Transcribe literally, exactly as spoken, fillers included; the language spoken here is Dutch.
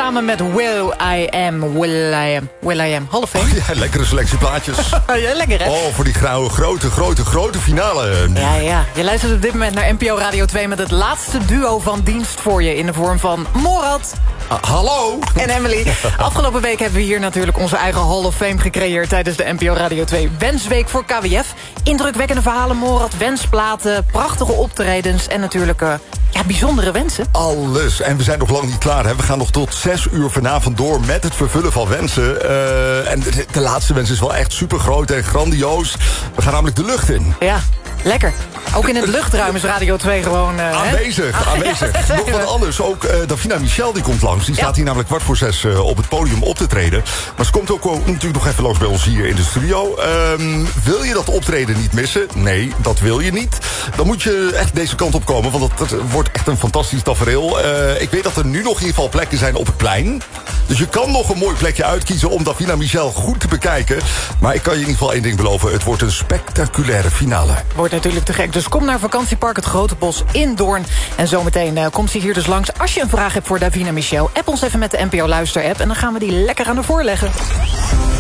samen met Will I Am, Will I Am, Will I Am, Hall of Fame. Oh, ja, lekkere selectie plaatjes. Ja, lekker, hè? Oh, voor die grauwe, grote, grote, grote finale. Ja, ja. Je luistert op dit moment naar N P O Radio twee... met het laatste duo van dienst voor je... in de vorm van Morad. Ah, hallo. En Emily. Afgelopen week hebben we hier natuurlijk onze eigen Hall of Fame gecreëerd... tijdens de N P O Radio twee Wensweek voor K W F. Indrukwekkende verhalen, Morad, wensplaten, prachtige optredens... en natuurlijk uh, ja, bijzondere wensen. Alles. En we zijn nog lang niet klaar. Hè? We gaan nog tot zes uur vanavond door met het vervullen van wensen. Uh, en de, de laatste wens is wel echt super groot en grandioos. We gaan namelijk de lucht in. Ja. Lekker. Ook in het luchtruim is Radio twee gewoon... Uh, aanwezig, hè? aanwezig. Ja, nog wat anders. Ook uh, Davina Michel die komt langs. Die ja. staat hier namelijk kwart voor zes uh, op het podium op te treden. Maar ze komt ook uh, natuurlijk nog even langs bij ons hier in de studio. Um, wil je dat optreden niet missen? Nee, dat wil je niet. Dan moet je echt deze kant op komen. Want het, het wordt echt een fantastisch tafereel. Uh, ik weet dat er nu nog in ieder geval plekken zijn op het plein. Dus je kan nog een mooi plekje uitkiezen om Davina Michel goed te bekijken. Maar ik kan je in ieder geval één ding beloven. Het wordt een spectaculaire finale. Wordt natuurlijk te gek. Dus kom naar vakantiepark Het Grote Bos in Doorn. En zometeen uh, komt ze hier dus langs. Als je een vraag hebt voor Davina Michel, app ons even met de N P O Luister-app. En dan gaan we die lekker aan de voorleggen.